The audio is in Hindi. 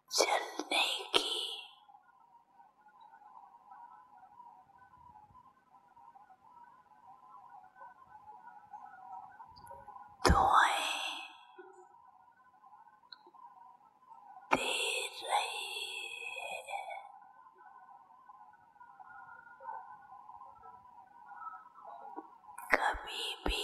चलने की दुआएं दे रही है। कभी भी